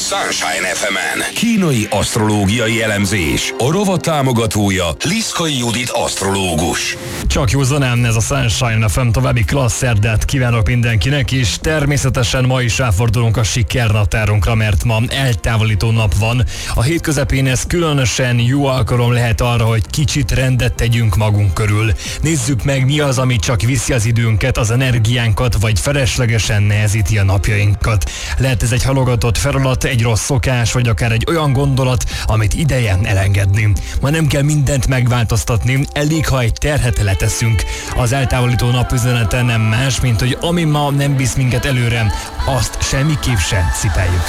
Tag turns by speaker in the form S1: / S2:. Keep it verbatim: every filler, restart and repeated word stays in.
S1: Sunshine ef emen. Kínai asztrológiai elemzés. A rovat támogatója Liszkai Judit asztrológus.
S2: Csak józanám, ez a Sunshine ef em, további klassz szerdát kívánok mindenkinek, és természetesen ma is ráfordulunk a sikernaptárunkra, mert ma eltávolító nap van. A hét közepén ez különösen jó alkalom lehet arra, hogy kicsit rendet tegyünk magunk körül. Nézzük meg, mi az, ami csak viszi az időnket, az energiánkat, vagy feleslegesen nehezíti a napjainkat. Lehet ez egy halogatott feladat, egy rossz szokás, vagy akár egy olyan gondolat, amit ideje elengedni. Ma nem kell mindent megváltoztatni, elég, ha egy terhet leteszünk. Az eltávolító nap üzenete nem más, mint hogy ami ma nem visz minket előre, azt semmiképp sem cipeljük.